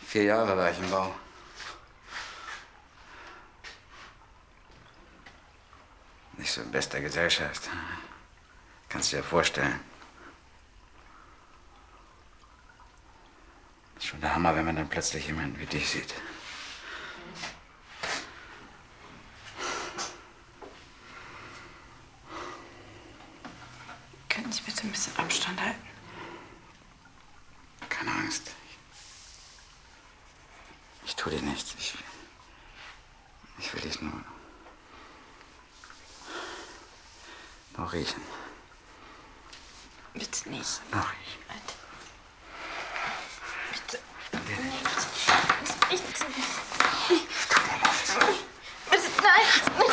4 Jahre war ich im Bau. Nicht so in bester Gesellschaft. Kannst du dir vorstellen. Ist schon der Hammer, wenn man dann plötzlich jemanden wie dich sieht. Können Sie bitte ein bisschen Abstand halten? Keine Angst. Ich tue dir nichts. Ich will dich nur riechen. Bitte nicht. Noch riechen. Bitte. Bitte. Ich bitte, nein.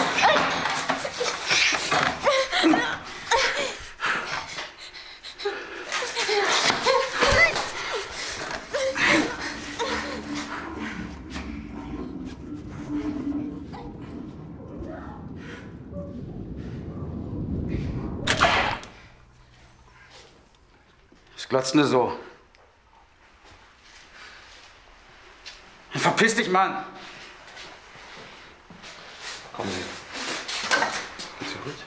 Was glotzt denn so? Verpiss dich, Mann! Kommen Sie. Zurück.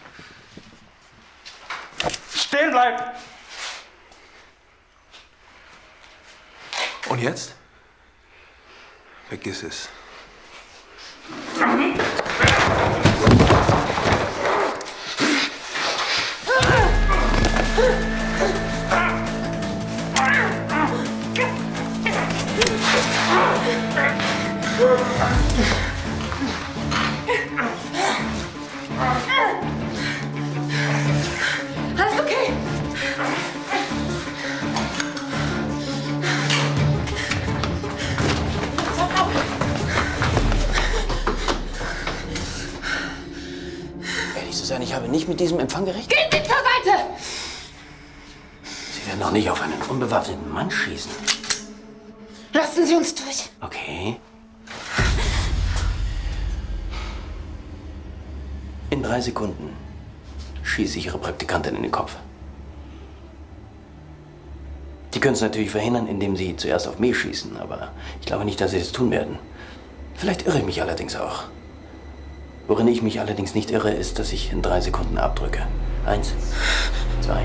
Stehen bleiben! Und jetzt? Vergiss es. Alles okay? Ehrlich zu sein, ich habe nicht mit diesem Empfang gerechnet. Gehen Sie zur Seite! Sie werden doch nicht auf einen unbewaffneten Mann schießen. Lassen Sie uns durch. Okay. In 3 Sekunden schieße ich Ihre Praktikantin in den Kopf. Sie können es natürlich verhindern, indem Sie zuerst auf mich schießen, aber ich glaube nicht, dass Sie das tun werden. Vielleicht irre ich mich allerdings auch. Worin ich mich allerdings nicht irre, ist, dass ich in 3 Sekunden abdrücke. 1, 2.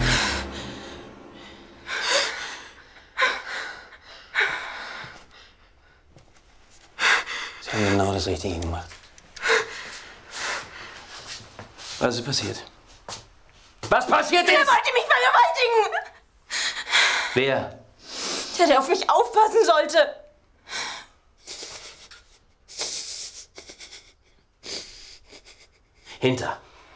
Sie haben genau das Richtige gemacht. Was ist passiert? Was passiert ist? Er wollte mich vergewaltigen! Wer? Der auf mich aufpassen sollte. Hinter.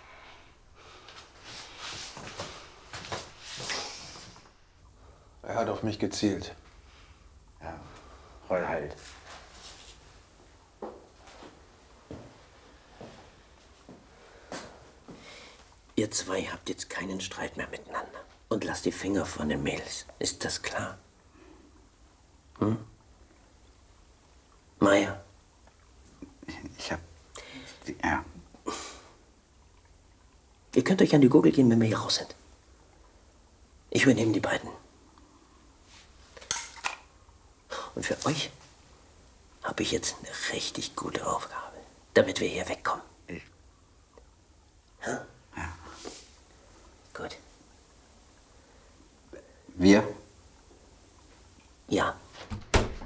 Er hat auf mich gezielt. Ja, roll halt. Ihr zwei habt jetzt keinen Streit mehr miteinander. Und lasst die Finger von den Mädels. Ist das klar? Hm? Maya? Ich hab... Ja. Ihr könnt euch an die Gurgel gehen, wenn wir hier raus sind. Ich übernehme die beiden. Und für euch habe ich jetzt eine richtig gute Aufgabe, damit wir hier wegkommen. Ja? Ja. Gut. Wir? Ja.